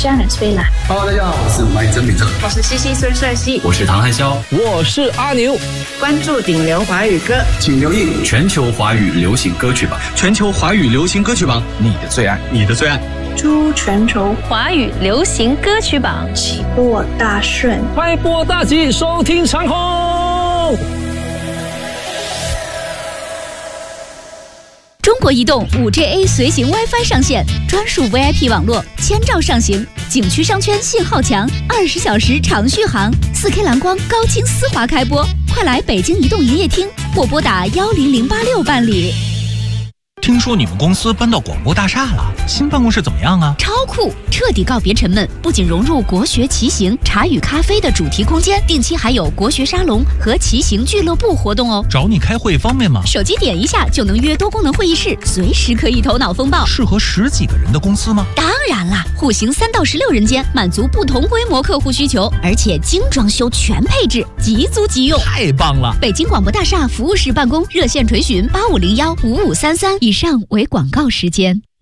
Janet 飞啦。 Hello， 大家好，我是麦真敏特， 我是西西孙帅西， 我是唐汉霄， 我是阿牛。 关注顶流华语歌， 请留意全球华语流行歌曲榜， 全球华语流行歌曲榜，你的最爱，你的最爱。 祝全球华语流行歌曲榜起落大顺， 开播大吉，收听长空。 中国移动 5G-A 随行 WiFi 上线，专属 VIP 网络，1000兆上行，景区商圈信号强，20小时长续航，4K 蓝光高清丝滑开播，快来北京移动营业厅或拨打10086办理。 听说你们公司搬到广播大厦了，新办公室怎么样啊？ 超酷，彻底告别沉闷，不仅融入国学骑行、茶与咖啡的主题空间，定期还有国学沙龙和骑行俱乐部活动哦。 找你开会方便吗？ 手机点一下就能约多功能会议室，随时可以头脑风暴。 适合10几个人的公司吗？ 当然啦，户型3到16人间，满足不同规模客户需求，而且精装修全配置，即租即用， 太棒了！ 北京广播大厦服务室办公，热线垂询85015533，以上为广告时间。